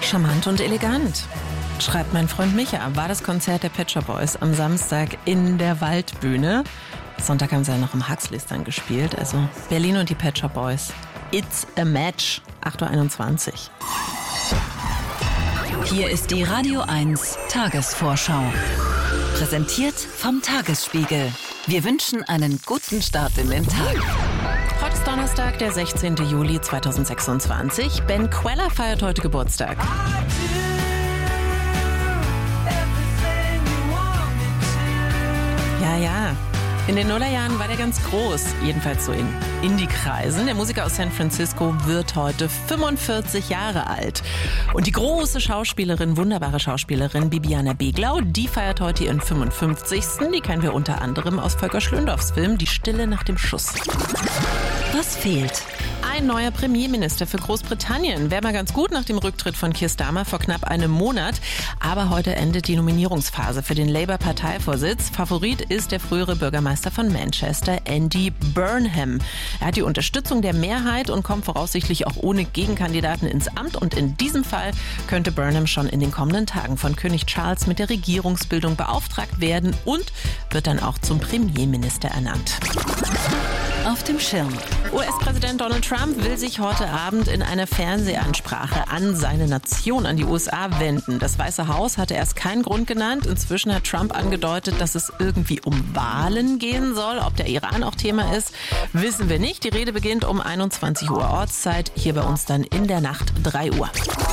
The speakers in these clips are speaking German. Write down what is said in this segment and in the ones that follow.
Charmant und elegant, schreibt mein Freund Micha, war das Konzert der Pet Shop Boys am Samstag in der Waldbühne. Sonntag haben sie ja noch im Huxleys dann gespielt, also Berlin und die Pet Shop Boys. It's a Match, 8.21 Uhr. Hier ist die Radio 1 Tagesvorschau. Präsentiert vom Tagesspiegel. Wir wünschen einen guten Start in den Tag. Heute ist Donnerstag, der 16. Juli 2026. Ben Queller feiert heute Geburtstag. Ja. In den Nullerjahren war der ganz groß, jedenfalls so in Indie-Kreisen. Der Musiker aus San Francisco wird heute 45 Jahre alt. Und die große Schauspielerin, wunderbare Schauspielerin Bibiana Beglau, die feiert heute ihren 55. Die kennen wir unter anderem aus Volker Schlöndorffs Film Die Stille nach dem Schuss. Was fehlt? Ein neuer Premierminister für Großbritannien. Wäre mal ganz gut nach dem Rücktritt von Keir Starmer vor knapp einem Monat. Aber heute endet die Nominierungsphase für den Labour-Parteivorsitz. Favorit ist der frühere Bürgermeister von Manchester, Andy Burnham. Er hat die Unterstützung der Mehrheit und kommt voraussichtlich auch ohne Gegenkandidaten ins Amt. Und in diesem Fall könnte Burnham schon in den kommenden Tagen von König Charles mit der Regierungsbildung beauftragt werden und wird dann auch zum Premierminister ernannt. Auf dem Schirm. US-Präsident Donald Trump will sich heute Abend in einer Fernsehansprache an seine Nation, an die USA wenden. Das Weiße Haus hatte erst keinen Grund genannt. Inzwischen hat Trump angedeutet, dass es irgendwie um Wahlen gehen soll. Ob der Iran auch Thema ist, wissen wir nicht. Die Rede beginnt um 21 Uhr Ortszeit. Hier bei uns dann in der Nacht 3 Uhr.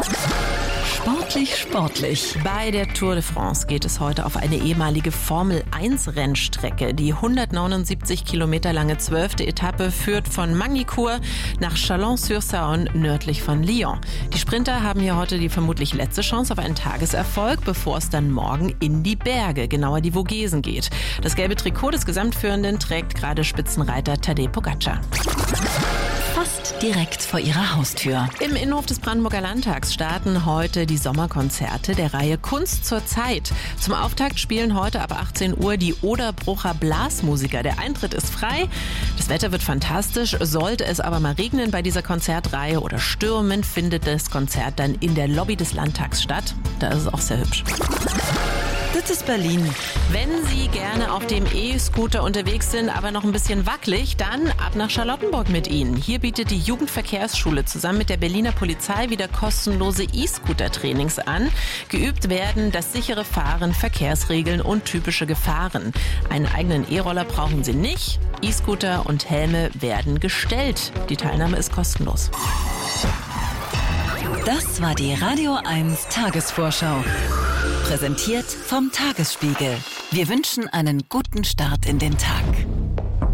Sportlich. Bei der Tour de France geht es heute auf eine ehemalige Formel-1-Rennstrecke. Die 179 Kilometer lange 12. Etappe führt von Magny-Cours nach Chalon-sur-Saône nördlich von Lyon. Die Sprinter haben hier heute die vermutlich letzte Chance auf einen Tageserfolg, bevor es dann morgen in die Berge, genauer die Vogesen geht. Das gelbe Trikot des Gesamtführenden trägt gerade Spitzenreiter Tadej Pogačar. Fast direkt vor ihrer Haustür. Im Innenhof des Brandenburger Landtags starten heute die Sommerkonzerte der Reihe Kunst zur Zeit. Zum Auftakt spielen heute ab 18 Uhr die Oderbrucher Blasmusiker. Der Eintritt ist frei. Das Wetter wird fantastisch. Sollte es aber mal regnen bei dieser Konzertreihe oder stürmen, findet das Konzert dann in der Lobby des Landtags statt. Da ist es auch sehr hübsch. Das ist Berlin. Wenn Sie gerne auf dem E-Scooter unterwegs sind, aber noch ein bisschen wackelig, dann ab nach Charlottenburg mit Ihnen. Hier bietet die Jugendverkehrsschule zusammen mit der Berliner Polizei wieder kostenlose E-Scooter-Trainings an. Geübt werden das sichere Fahren, Verkehrsregeln und typische Gefahren. Einen eigenen E-Roller brauchen Sie nicht. E-Scooter und Helme werden gestellt. Die Teilnahme ist kostenlos. Das war die Radio 1 Tagesvorschau. Präsentiert vom Tagesspiegel. Wir wünschen einen guten Start in den Tag.